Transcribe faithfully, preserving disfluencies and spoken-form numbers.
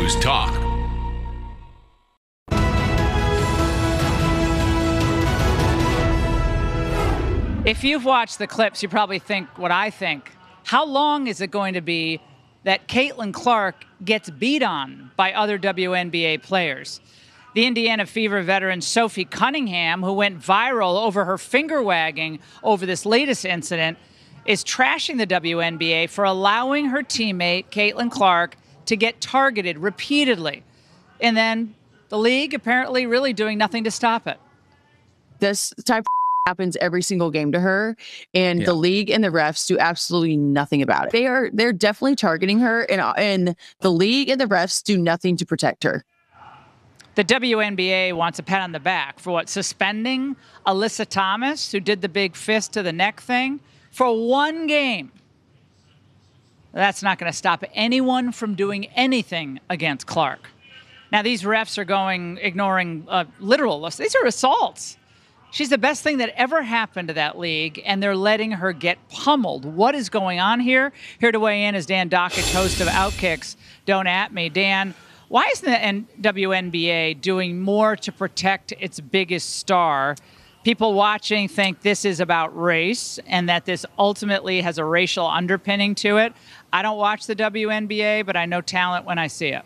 News Talk. If you've watched the clips, you probably think what I think. How long is it going to be that Caitlin Clark gets beat on by other W N B A players? The Indiana Fever veteran Sophie Cunningham, who went viral over her finger wagging over this latest incident, is trashing the W N B A for allowing her teammate, Caitlin Clark, to get targeted repeatedly. And then the league apparently really doing nothing to stop it. This type of happens every single game to her, and yeah. the league and the refs do absolutely nothing about it. They are they're definitely targeting her, and and the league and the refs do nothing to protect her. The W N B A wants a pat on the back for what? Suspending Alyssa Thomas, who did the big fist to the neck thing, for one game. That's not going to stop anyone from doing anything against Clark. Now, these refs are going, ignoring uh, literal, these are assaults. She's the best thing that ever happened to that league, and they're letting her get pummeled. What is going on here? Here to weigh in is Dan Dakich, host of Outkicks. Don't at me. Dan, why isn't the W N B A doing more to protect its biggest star? People watching think this is about race and that this ultimately has a racial underpinning to it. I don't watch the W N B A, but I know talent when I see it.